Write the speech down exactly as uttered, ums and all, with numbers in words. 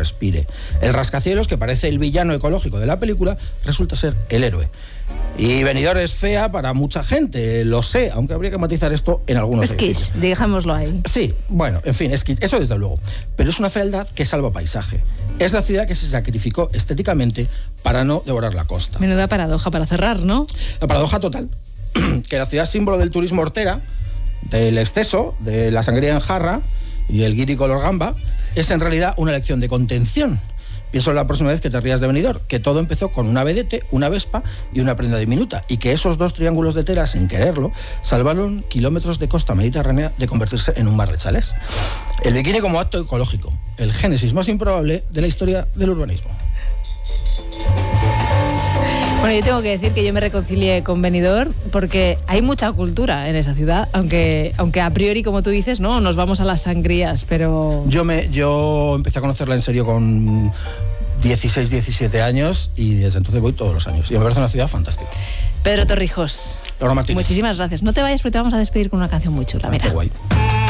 respire. El rascacielos, que parece el villano ecológico de la película, resulta ser el héroe. Y Benidorm es fea para mucha gente, lo sé, aunque habría que matizar esto en algunos es edificios. Es kitsch, dejémoslo ahí. Sí, bueno, en fin, es kitsch, eso desde luego. Pero es una fealdad que salva paisaje. Es la ciudad que se sacrificó estéticamente para no devorar la costa. Menuda paradoja para cerrar, ¿no? La paradoja total. Que la ciudad símbolo del turismo hortera, del exceso, de la sangría en jarra y el guiri color gamba, es en realidad una lección de contención. Pienso la próxima vez que te rías de Benidorm, que todo empezó con una vedette, una vespa y una prenda diminuta, y que esos dos triángulos de tela, sin quererlo, salvaron kilómetros de costa mediterránea de convertirse en un mar de chalés. El bikini como acto ecológico, el génesis más improbable de la historia del urbanismo. Bueno, yo tengo que decir que yo me reconcilié con Benidorm porque hay mucha cultura en esa ciudad, aunque, aunque a priori, como tú dices, no, nos vamos a las sangrías, pero... Yo, me, yo empecé a conocerla en serio con dieciséis, diecisiete años y desde entonces voy todos los años. Y me parece una ciudad fantástica. Pedro Torrijos, Laura Martínez, muchísimas gracias. No te vayas porque te vamos a despedir con una canción muy chula. Ah, mira. qué guay.